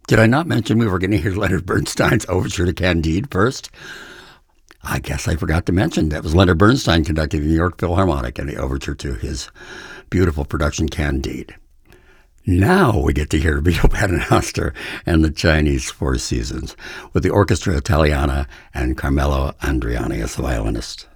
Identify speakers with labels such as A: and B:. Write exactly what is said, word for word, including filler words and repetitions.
A: Did I not mention we were going to hear Leonard Bernstein's Overture to Candide first? I guess I forgot to mention that was Leonard Bernstein conducting the New York Philharmonic and the overture to his beautiful production Candide. Now we get to hear Vito Paternoster and the Chinese Four Seasons with the Orchestra Italiana and Carmelo Andriani as the violinist.